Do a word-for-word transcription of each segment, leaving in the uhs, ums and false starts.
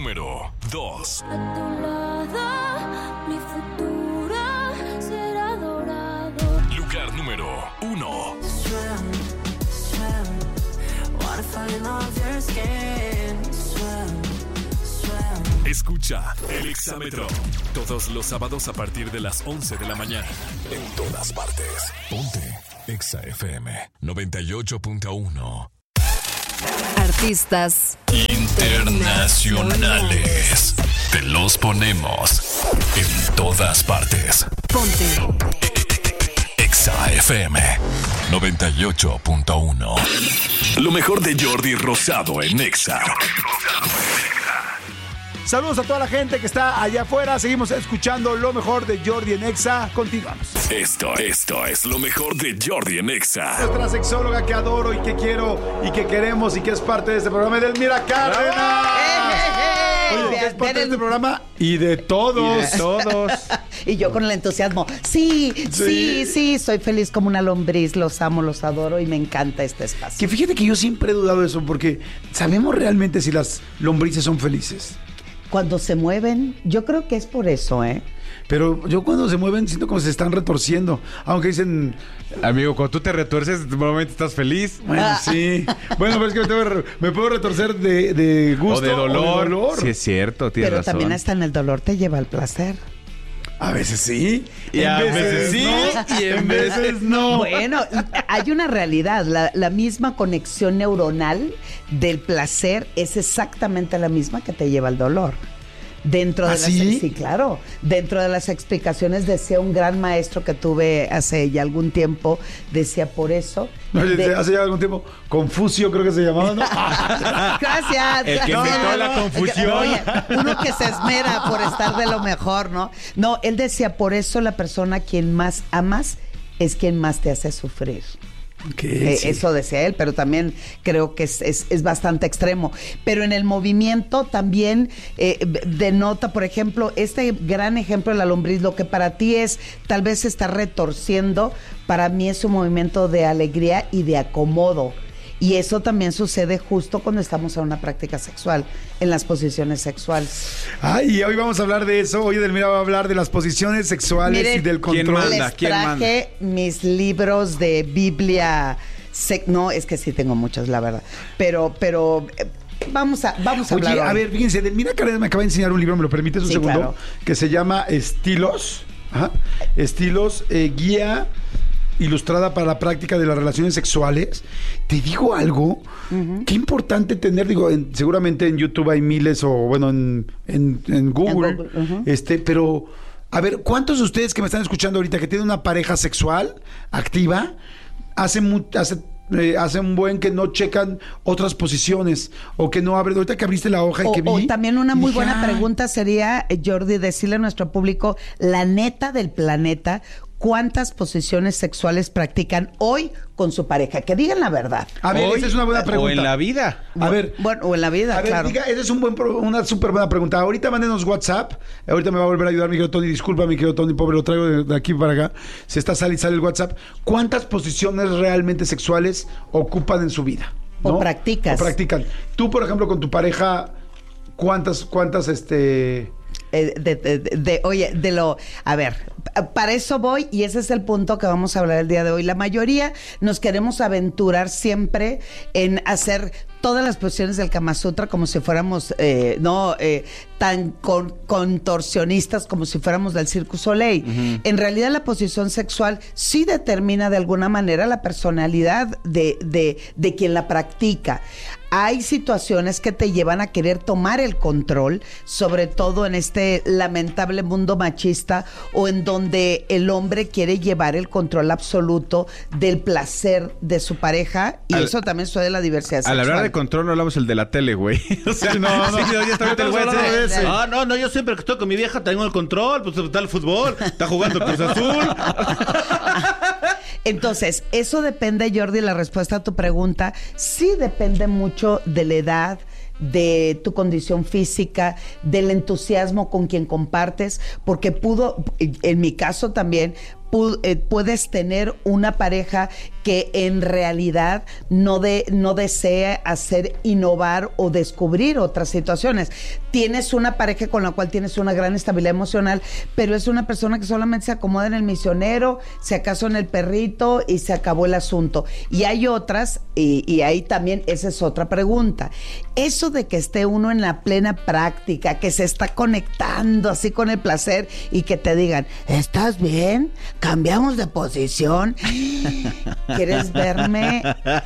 número dos. A tu lado, mi futuro será dorado. Lugar número uno. Swim, swim, wanna find off your skin. Swim, swim. Escucha el Exámetro todos los sábados a partir de las once de la mañana. En todas partes. Ponte Exa F M noventa y ocho punto uno. Artistas internacionales. Te los ponemos en todas partes. Ponte Exa F M noventa y ocho punto uno. Lo mejor de Jordi Rosado en Exa. Saludos a toda la gente que está allá afuera. Seguimos escuchando lo mejor de Jordi en Exa. Continuamos. Esto, esto es lo mejor de Jordi en Exa. Nuestra sexóloga que adoro y que quiero y que queremos y que es parte de este programa, Edelmira Cárdenas. Oye, que es parte de este programa y de todos. Y de todos. Y yo con el entusiasmo. Sí, sí, Sí. sí, soy feliz como una lombriz. Los amo, los adoro y me encanta este espacio. Que fíjate que yo siempre he dudado de eso porque ¿sabemos realmente si las lombrices son felices? Cuando se mueven, yo creo que es por eso, ¿eh? Pero yo cuando se mueven siento como se están retorciendo. Aunque dicen... Amigo, cuando tú te retuerces, normalmente estás feliz. Bueno, sí. Bueno, pero es que me, tengo que re- me puedo retorcer de, de gusto O de dolor. o de dolor. Sí, es cierto, tienes Pero razón. también hasta en el dolor te lleva al placer. A veces sí. Y a veces sí, no, y en veces no. Bueno, hay una realidad. La, la misma conexión neuronal del placer es exactamente la misma que te lleva al dolor. Dentro de ¿Ah, las sí? sí, claro. Dentro de las explicaciones decía un gran maestro que tuve hace ya algún tiempo, decía por eso. Oye, de- hace ya algún tiempo, Confucio creo que se llamaba, ¿no? Gracias. El que No, inventó no, la no. confusión. Oye, uno que se esmera por estar de lo mejor, ¿no? No, él decía, por eso la persona a quien más amas es quien más te hace sufrir. ¿Qué? Eh, Sí. Eso decía él, pero también creo que es, es, es bastante extremo. Pero en el movimiento también eh, denota, por ejemplo, este gran ejemplo de la lombriz, lo que para ti es tal vez se está retorciendo, para mí es un movimiento de alegría y de acomodo. Y eso también sucede justo cuando estamos en una práctica sexual, en las posiciones sexuales. Ay, hoy vamos a hablar de eso. Hoy Edelmira va a hablar de las posiciones sexuales Miren, y del ¿quién control. manda? Les ¿Quién traje mis libros de Biblia. sec- No, es que sí tengo muchos, la verdad. Pero, pero eh, vamos a, vamos a Oye, hablar. a hoy. ver, fíjense, Edelmira Cárdenas me acaba de enseñar un libro, ¿me lo permites un Sí, segundo? claro. Que se llama Estilos. Ajá. Estilos, eh, guía ilustrada para la práctica de las relaciones sexuales. Te digo algo, qué importante tener, digo, en- seguramente en YouTube hay miles o bueno, en, en, en Google, En Google, ujú. este, pero a ver, ¿cuántos de ustedes que me están escuchando ahorita que tienen una pareja sexual activa, hacen, mu- hace, eh, hace un buen que no checan otras posiciones o que no abren? Ahorita que abriste la hoja y O, que vi. o también una muy dije, buena "Ah". pregunta sería, eh, Jordi, decirle a nuestro público, la neta del planeta, ¿cuántas posiciones sexuales practican hoy con su pareja? Que digan la verdad. A ver, Hoy, esa es una buena pregunta. O en la vida. A ver, Bueno, o en la vida, A ver, claro. diga, esa es un buen pro- una súper buena pregunta. Ahorita mándenos WhatsApp. Ahorita me va a volver a ayudar mi querido Tony. Disculpa, mi querido Tony, pobre, lo traigo de, de aquí para acá. Se está sale y sale el WhatsApp. ¿Cuántas posiciones realmente sexuales ocupan en su vida? O practicas. O practican. Tú, por ejemplo, con tu pareja, ¿cuántas, cuántas, este... Eh, de, de- de- de- oye, de lo... A ver, pa- para eso voy y ese es el punto que vamos a hablar el día de hoy. La mayoría nos queremos aventurar siempre en hacer todas las posiciones del Kama Sutra como si fuéramos, eh, no, eh, tan con- contorsionistas como si fuéramos del Cirque du Soleil. Uh-huh. En realidad la posición sexual sí determina de alguna manera la personalidad de, de, de quien la practica. Hay situaciones que te llevan a querer tomar el control, sobre todo en este lamentable mundo machista o en donde el hombre quiere llevar el control absoluto del placer de su pareja y Al, eso también sucede de la diversidad sexual. Al hablar de control no hablamos el de la tele, güey. O sea, no, no, sí, ya está ahorita el güey ese. Ah, no, no, yo siempre que estoy con mi vieja tengo el control, pues está el fútbol, está jugando Cruz Azul. Entonces, eso depende, Jordi, la respuesta a tu pregunta, sí depende mucho de la edad, de tu condición física, del entusiasmo con quien compartes, porque pudo, en mi caso también, pu- eh, puedes tener una pareja que en realidad no, de, no desea hacer innovar o descubrir otras situaciones. Tienes una pareja con la cual tienes una gran estabilidad emocional, pero es una persona que solamente se acomoda en el misionero, se acaso en el perrito y se acabó el asunto. Y hay otras, y, y ahí también esa es otra pregunta. Eso de que esté uno en la plena práctica, que se está conectando así con el placer y que te digan, ¿estás bien? ¿Cambiamos de posición? ¿Quieres verme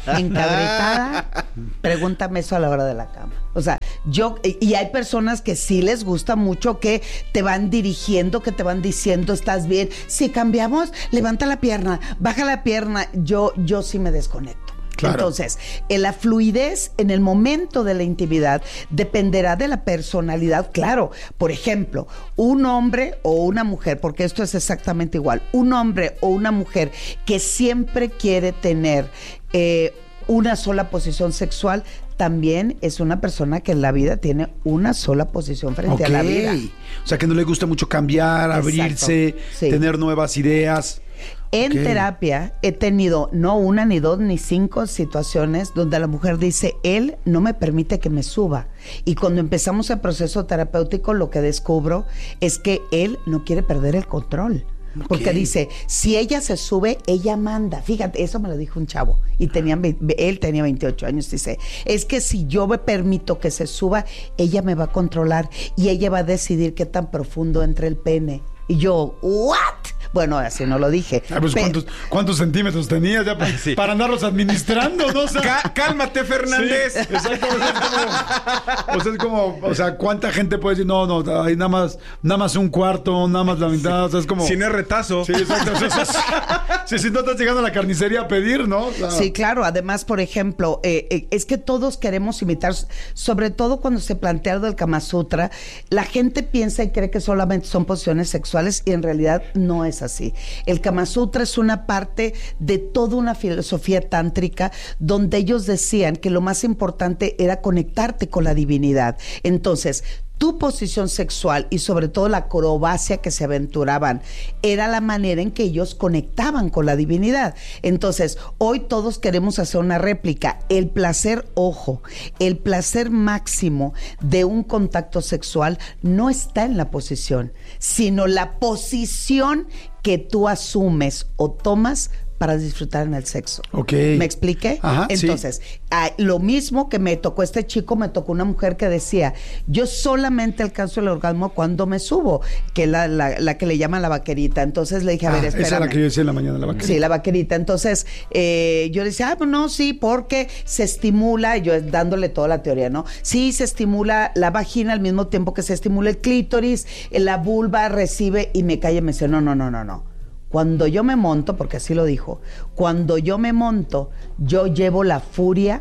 encabritada? Pregúntame eso a la hora de la cama. O sea, yo, y hay personas que sí les gusta mucho, que te van dirigiendo, que te van diciendo, ¿estás bien? Si cambiamos, levanta la pierna, baja la pierna. Yo, yo sí me desconecto. Claro. Entonces, en la fluidez en el momento de la intimidad dependerá de la personalidad. Claro, por ejemplo, un hombre o una mujer, porque esto es exactamente igual, un hombre o una mujer que siempre quiere tener eh, una sola posición sexual, también es una persona que en la vida tiene una sola posición frente okay. a la vida. O sea, que no le gusta mucho cambiar, exacto. abrirse, sí. tener nuevas ideas. En okay. terapia he tenido no una, ni dos, ni cinco situaciones donde la mujer dice, él no me permite que me suba. Y cuando empezamos el proceso terapéutico, lo que descubro es que él no quiere perder el control. Okay. Porque dice, si ella se sube, ella manda. Fíjate, eso me lo dijo un chavo. Y tenía, él tenía veintiocho años. Dice, es que si yo me permito que se suba, ella me va a controlar y ella va a decidir qué tan profundo entra el pene. Y yo, ¿what? Bueno, así no lo dije. Ah, pues, ¿cuántos, ¿Cuántos centímetros tenías ya para, sí. para andarlos administrando? ¿No? O sea, Cá, cálmate, Fernández. Sí, exacto. O sea, es como, o sea, es como, o sea, ¿cuánta gente puede decir, no, no, hay nada más, nada más un cuarto, nada más la mitad? O sea, es como... Si no es retazo. Sí, exacto. O sea, o sea, si, si no estás llegando a la carnicería a pedir, ¿no? O sea, sí, claro. Además, por ejemplo, eh, eh, es que todos queremos imitar, sobre todo cuando se plantea lo del Kama Sutra, la gente piensa y cree que solamente son posiciones sexuales y en realidad no es así. El Kama Sutra es una parte de toda una filosofía tántrica donde ellos decían que lo más importante era conectarte con la divinidad. Entonces, tu posición sexual y sobre todo la acrobacia que se aventuraban era la manera en que ellos conectaban con la divinidad. Entonces, hoy todos queremos hacer una réplica. El placer, ojo, el placer máximo de un contacto sexual no está en la posición, sino la posición que tú asumes o tomas para disfrutar en el sexo. Ok. ¿Me expliqué? Ajá, entonces, sí. ah, lo mismo que me tocó este chico, me tocó una mujer que decía, yo solamente alcanzo el orgasmo cuando me subo, que es la, la, la que le llaman la vaquerita. Entonces le dije, a ah, ver, espérame. Esa es la que yo decía en la mañana, la vaquerita. Sí, la vaquerita. Entonces, eh, yo le decía, ah, pues no, sí, porque se estimula, y yo dándole toda la teoría, ¿no? Sí, se estimula la vagina al mismo tiempo que se estimula el clítoris, la vulva recibe, y me calla y me dice, no, no, no, no, no. Cuando yo me monto, porque así lo dijo, cuando yo me monto, yo llevo la furia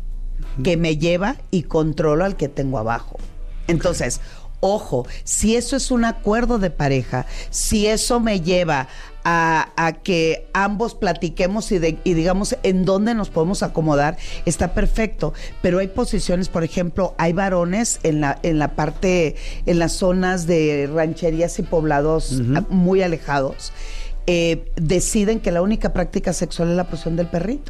que me lleva y controlo al que tengo abajo. Entonces, ojo, si eso es un acuerdo de pareja, si eso me lleva a, a que ambos platiquemos y, de, y digamos en dónde nos podemos acomodar, está perfecto. Pero hay posiciones, por ejemplo, hay varones en la, en la parte, en las zonas de rancherías y poblados uh-huh. muy alejados, Eh, deciden que la única práctica sexual es la posición del perrito.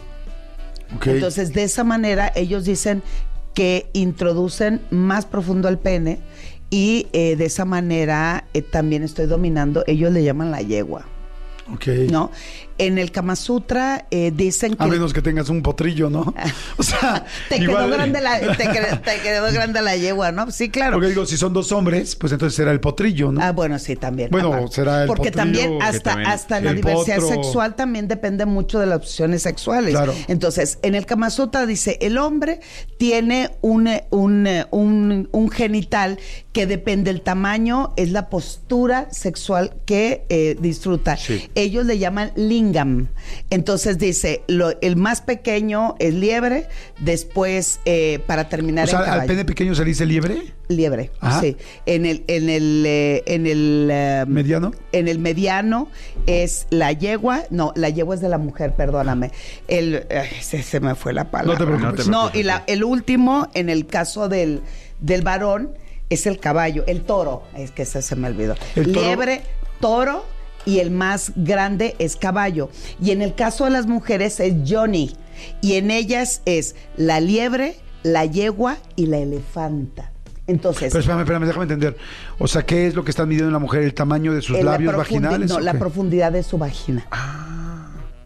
Okay. Entonces, de esa manera, ellos dicen que introducen más profundo el pene y eh, de esa manera eh, también estoy dominando, ellos le llaman la yegua. Okay. ¿No? En el Kama Sutra eh, dicen que... A menos que tengas un potrillo, ¿no? O sea... te, igual... quedó grande la, te, quedó, te quedó grande la yegua, ¿no? Sí, claro. Porque digo, si son dos hombres, pues entonces será el potrillo, ¿no? Ah, bueno, sí, también. Bueno, aparte. será el Porque potrillo. Porque también hasta, también, hasta la diversidad potro. sexual también depende mucho de las opciones sexuales. Claro. Entonces, en el Kama Sutra dice, el hombre tiene un, un, un, un genital que depende del tamaño, es la postura sexual que eh, disfruta. Sí. Ellos le llaman lingam. Entonces dice, lo, el más pequeño es liebre, después eh, para terminar o sea, en caballo. ¿al pene pequeño se le dice liebre? Liebre, ajá. Sí. En el, en el, eh, en el um, mediano. En el mediano es la yegua, no, la yegua es de la mujer, perdóname. El, eh, se, se me fue la palabra. No te preocupes. No, y la, el último, en el caso del, del varón, es el caballo, el toro, es que ese se me olvidó. El toro. Liebre, toro y el más grande es caballo. Y en el caso de las mujeres es Johnny. Y en ellas es la liebre, la yegua y la elefanta. Entonces, pero espérame, espérame, déjame entender. O sea, ¿qué es lo que está midiendo en la mujer? ¿El tamaño de sus labios vaginales? No, la profundidad de su vagina. Ah.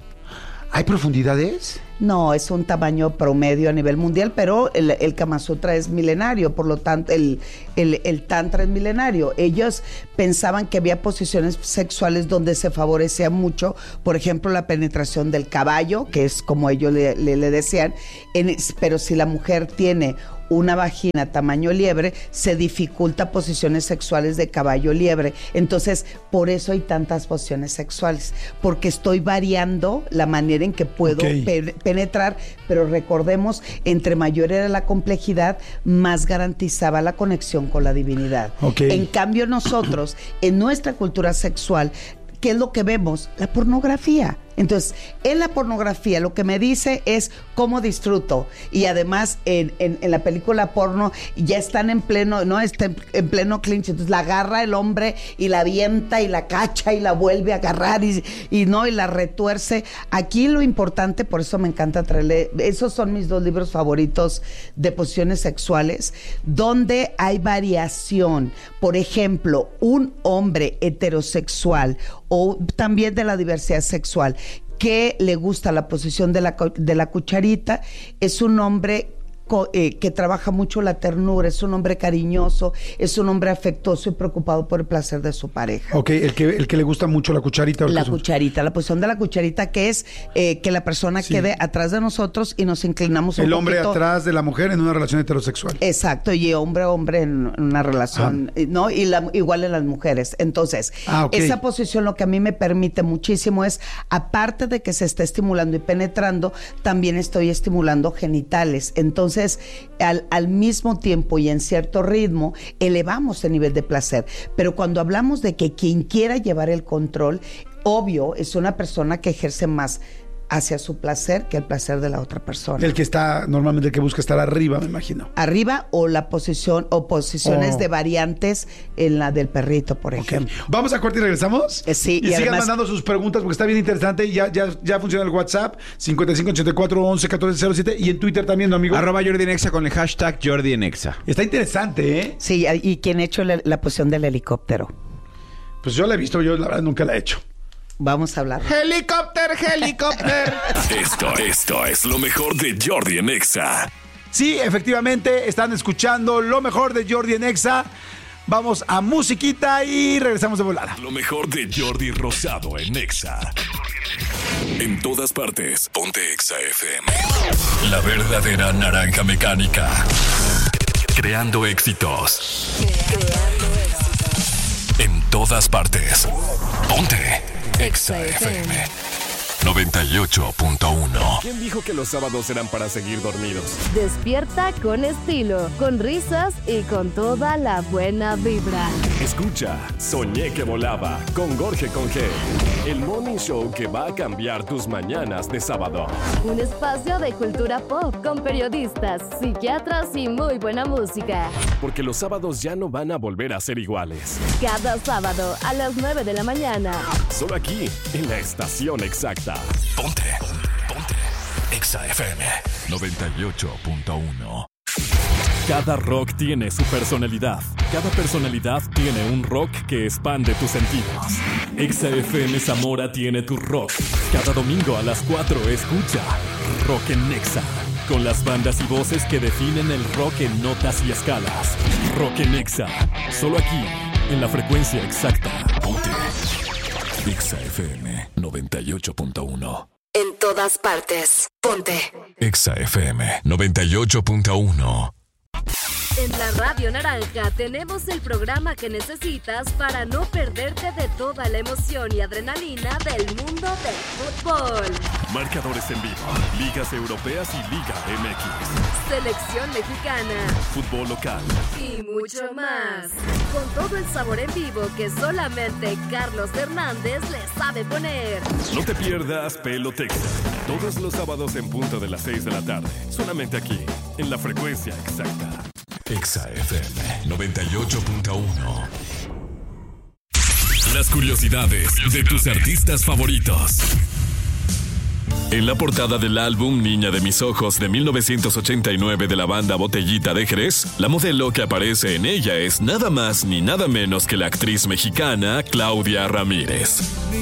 ¿Hay profundidades? No, es un tamaño promedio a nivel mundial, pero el, el Kama Sutra es milenario, por lo tanto, el, el, el Tantra es milenario. Ellos pensaban que había posiciones sexuales donde se favorecía mucho, por ejemplo, la penetración del caballo, que es como ellos le, le, le decían, en, pero si la mujer tiene una vagina tamaño liebre, se dificulta posiciones sexuales de caballo liebre. Entonces, por eso hay tantas posiciones sexuales, porque estoy variando la manera en que puedo okay. pe- penetrar, pero recordemos, entre mayor era la complejidad, más garantizaba la conexión con la divinidad. Okay. En cambio, nosotros, en nuestra cultura sexual, ¿qué es lo que vemos? La pornografía. Entonces, en la pornografía lo que me dice es cómo disfruto. Y además, en, en, en la película porno ya están en pleno, ¿no? Está en, en pleno clinch. Entonces la agarra el hombre y la avienta y la cacha y la vuelve a agarrar y, y no, y la retuerce. Aquí lo importante, por eso me encanta traerle, esos son mis dos libros favoritos de posiciones sexuales, donde hay variación. Por ejemplo, un hombre heterosexual o también de la diversidad sexual que le gusta la posición de la, de la cucharita, es un hombre co, eh, que trabaja mucho la ternura, es un hombre cariñoso, es un hombre afectuoso y preocupado por el placer de su pareja. Ok, el que, el que le gusta mucho la cucharita. La cucharita, la posición de la cucharita, que es eh, que la persona sí. quede atrás de nosotros y nos inclinamos un el hombre poquito. Atrás de la mujer en una relación heterosexual. Exacto, y hombre a hombre en una relación, ah. ¿no? Y la, igual en las mujeres. Entonces, ah, okay. esa posición lo que a mí me permite muchísimo es, aparte de que se está estimulando y penetrando, también estoy estimulando genitales. Entonces, Entonces, al, al mismo tiempo y en cierto ritmo, elevamos el nivel de placer. Pero cuando hablamos de que quien quiera llevar el control, obvio, es una persona que ejerce más hacia su placer que el placer de la otra persona. El que está, normalmente el que busca estar arriba, me imagino. Arriba o la posición, o posiciones oh. de variantes en la del perrito, por okay. ejemplo. Vamos a corte y regresamos. Eh, sí. Y, y sigan además, mandando sus preguntas porque está bien interesante. Ya, ya, ya funciona el WhatsApp, cincuenta y cinco ochenta y cuatro once catorce cero siete, y en Twitter también, ¿no, amigo? Arroba Jordi en Exa con el hashtag Jordi en Exa. Está interesante, ¿eh? Sí, y quien ha hecho la, la posición del helicóptero. Pues yo la he visto, yo la verdad nunca la he hecho. Vamos a hablar. Helicóptero, helicóptero. Esto, esto es lo mejor de Jordi en Exa. Sí, efectivamente, están escuchando lo mejor de Jordi en Exa. Vamos a musiquita y regresamos de volada. Lo mejor de Jordi Rosado en Exa. En todas partes, ponte Exa F M. La verdadera naranja mecánica. Creando éxitos. Creando éxitos. En todas partes, ponte Exa F M noventa y ocho punto uno. ¿Quién dijo que los sábados eran para seguir dormidos? Despierta con estilo, con risas y con toda la buena vibra. Escucha, Soñé que volaba con Jorge con G. El morning show que va a cambiar tus mañanas de sábado. Un espacio de cultura pop con periodistas, psiquiatras y muy buena música. Porque los sábados ya no van a volver a ser iguales. Cada sábado a las nueve de la mañana. Solo aquí, en la estación exacta. Ponte, ponte, Exa F M noventa y ocho punto uno. Cada rock tiene su personalidad. Cada personalidad tiene un rock que expande tus sentidos. Exa F M Zamora tiene tu rock. Cada domingo a las cuatro escucha Rock en Exa, con las bandas y voces que definen el rock en notas y escalas. Rock en Exa, solo aquí, en la frecuencia exacta. Ponte Exa F M noventa y ocho punto uno. En todas partes, ponte Exa F M noventa y ocho punto uno. En la Radio Naranja tenemos el programa que necesitas para no perderte de toda la emoción y adrenalina del mundo del fútbol. Marcadores en vivo, ligas europeas y Liga M X. Selección mexicana, fútbol local y mucho más. Con todo el sabor en vivo que solamente Carlos Hernández le sabe poner. No te pierdas Pelotexa, todos los sábados en punto de las seis de la tarde. Solamente aquí, en la frecuencia exacta. Exa F M noventa y ocho punto uno. Las curiosidades de tus artistas favoritos. En la portada del álbum Niña de mis ojos de mil novecientos ochenta y nueve de la banda Botellita de Jerez, la modelo que aparece en ella es nada más ni nada menos que la actriz mexicana Claudia Ramírez.